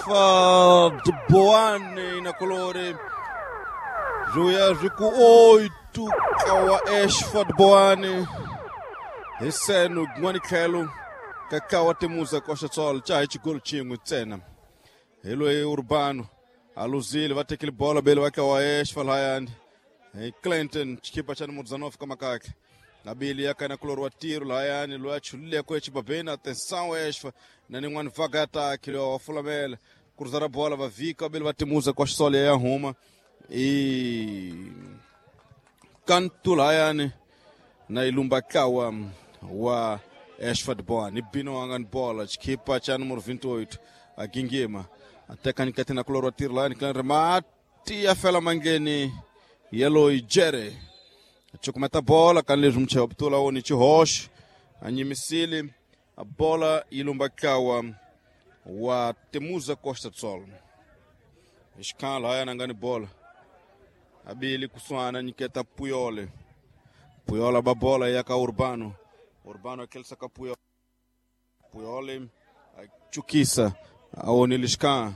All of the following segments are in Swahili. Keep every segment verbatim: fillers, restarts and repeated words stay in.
de Boane na colore Joia Rico oito Kawa Ashford Boane Hisenu Gwani Kelo Kakawa Temuza Kosha Sol Chai Chigol Chingu Tsena Helo e Urbano Aluzil vai ter aquele bola belo vai Kawa Ashford Hayand Clinton Chikipa Chan Murzanov Kamakak Nabili yaka na color watiro Hayand Lua Chulia Koechi Babena atenção Ashford na nenhuma vaga ataque o Fulamel cruzar a bola vai vir cabelo vai Temuza Kosha Sol e arruma e canto Hayand na ilumba Kawa wa Ashford Boane bino angan bola Chikipa Chan número vinte e oito a Gingema até canicate na color watiro lá Clan remate a fela mangeni Yellow e Jerry Chukumeta a bola kan lejum che optula oni chi hosh anyi misili a bola ilumba Kawa wa Temuza Costa Sol Ishkan lá na ngani bola abili kuswana niketa Puyole Puyola ba bola yaka Urbano Urbano kelsa ka Puyole Puyole chukisa aoni lishkan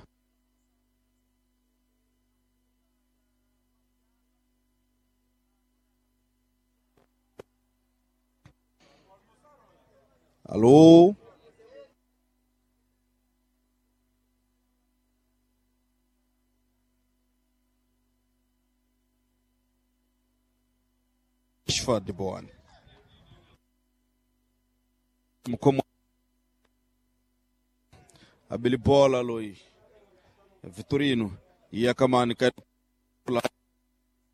Alô Ashford Boane como abili bola loi Vitorino ia kamani ka